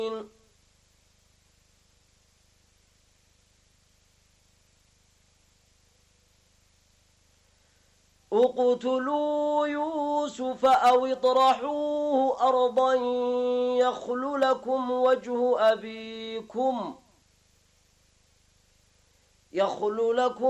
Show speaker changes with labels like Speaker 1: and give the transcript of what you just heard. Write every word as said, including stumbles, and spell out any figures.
Speaker 1: اقتلوا يوسف أو اطرحوه أرضا يخل لكم وجه أبيكم يخل لكم